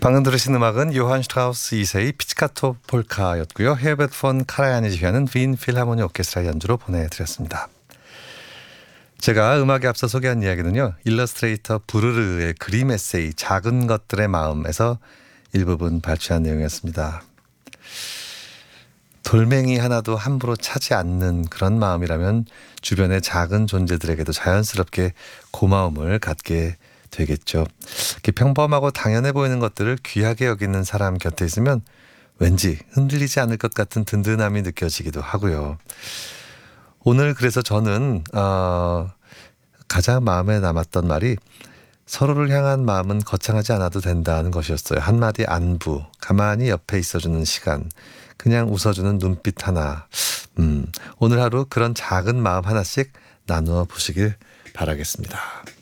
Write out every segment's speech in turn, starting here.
방금 들으신 음악은 요한 슈트라우스 2세의 피치카토 폴카였고요. 헤베트 폰 카라얀이 지휘하는 빈 필하모니 오케스트라 연주로 보내드렸습니다. 제가 음악에 앞서 소개한 이야기는요. 일러스트레이터 부르르의 그림 에세이 작은 것들의 마음에서 일부분 발췌한 내용이었습니다. 돌멩이 하나도 함부로 차지 않는 그런 마음이라면 주변의 작은 존재들에게도 자연스럽게 고마움을 갖게 되겠죠. 이렇게 평범하고 당연해 보이는 것들을 귀하게 여기는 사람 곁에 있으면 왠지 흔들리지 않을 것 같은 든든함이 느껴지기도 하고요. 오늘 그래서 저는 가장 마음에 남았던 말이 서로를 향한 마음은 거창하지 않아도 된다는 것이었어요. 한마디 안부, 가만히 옆에 있어주는 시간, 그냥 웃어주는 눈빛 하나. 오늘 하루 그런 작은 마음 하나씩 나누어 보시길 바라겠습니다.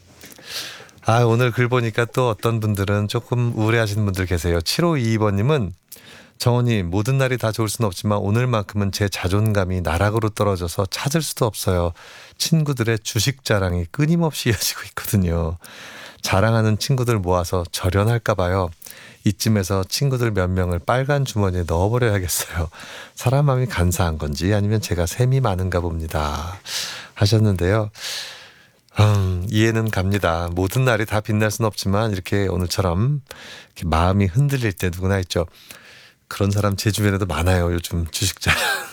오늘 글 보니까 또 어떤 분들은 조금 우울해하시는 분들 계세요. 7522번님은 정원님, 모든 날이 다 좋을 수는 없지만 오늘만큼은 제 자존감이 나락으로 떨어져서 찾을 수도 없어요. 친구들의 주식 자랑이 끊임없이 이어지고 있거든요. 자랑하는 친구들 모아서 절연할까 봐요. 이쯤에서 친구들 몇 명을 빨간 주머니에 넣어버려야겠어요. 사람 마음이 간사한 건지 아니면 제가 셈이 많은가 봅니다. 하셨는데요. 이해는 갑니다. 모든 날이 다 빛날 수는 없지만 이렇게 오늘처럼 이렇게 마음이 흔들릴 때 누구나 있죠. 그런 사람 제 주변에도 많아요. 요즘 주식자.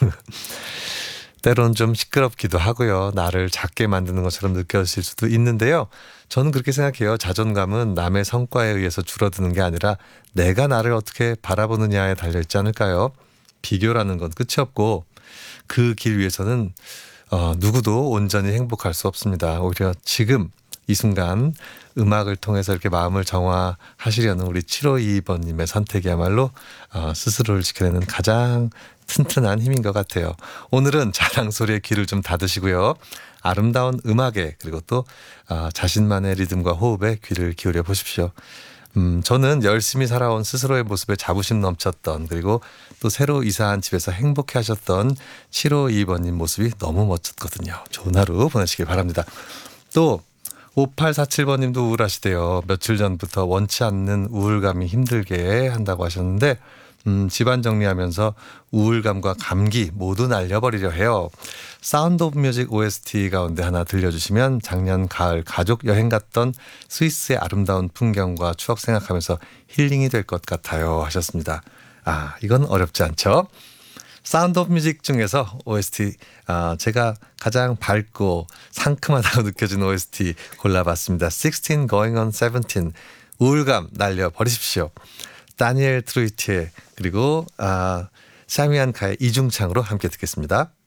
때론 좀 시끄럽기도 하고요. 나를 작게 만드는 것처럼 느껴질 수도 있는데요. 저는 그렇게 생각해요. 자존감은 남의 성과에 의해서 줄어드는 게 아니라 내가 나를 어떻게 바라보느냐에 달려있지 않을까요? 비교라는 건 끝이 없고 그 길 위에서는 누구도 온전히 행복할 수 없습니다. 오히려 지금 이 순간 음악을 통해서 이렇게 마음을 정화하시려는 우리 7522번님의 선택이야말로 스스로를 지켜내는 가장 튼튼한 힘인 것 같아요. 오늘은 자랑 소리에 귀를 좀 닫으시고요. 아름다운 음악에 그리고 또 자신만의 리듬과 호흡에 귀를 기울여 보십시오. 저는 열심히 살아온 스스로의 모습에 자부심 넘쳤던 그리고 또 새로 이사한 집에서 행복해 하셨던 7522번님 모습이 너무 멋졌거든요. 좋은 하루 보내시길 바랍니다. 또 5847번님도 우울하시대요. 며칠 전부터 원치 않는 우울감이 힘들게 한다고 하셨는데 집안 정리하면서 우울감과 감기 모두 날려버리려 해요. 사운드 오브 뮤직 OST 가운데 하나 들려주시면 작년 가을 가족 여행 갔던 스위스의 아름다운 풍경과 추억 생각하면서 힐링이 될 것 같아요 하셨습니다. 이건 어렵지 않죠? 사운드 오브 뮤직 중에서 OST 제가 가장 밝고 상큼하다고 느껴지는 OST 골라봤습니다. 16 going on 17 우울감 날려버리십시오. 다니엘 트루이티의 그리고 샤미안 카의 이중창으로 함께 듣겠습니다.